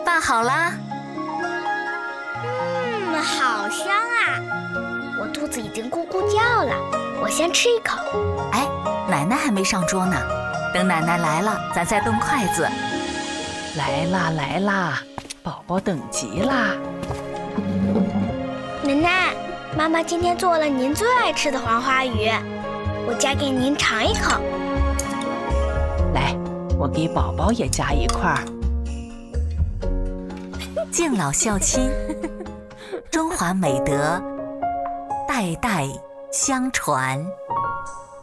拌好啦。 好香啊！我肚子已经咕咕叫了，我先吃一口。 哎，奶奶还没上桌呢，等奶奶来了，咱再动筷子。 来啦来啦，宝宝等急啦！ 奶奶，妈妈今天做了您最爱吃的黄花鱼，我夹给您尝一口。 来，我给宝宝也夹一块儿。 敬老孝亲，中华美德代代相传。